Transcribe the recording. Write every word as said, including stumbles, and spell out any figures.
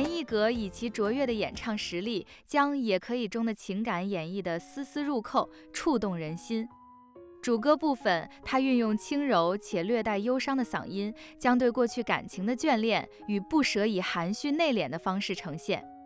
严艺格以其卓越的演唱实力，将《也可以》中的情感演绎得丝丝入扣，触动人心。主歌部分，他运用轻柔且略带忧伤的嗓音，将对过去感情的眷恋与不舍以含蓄内敛的方式呈现。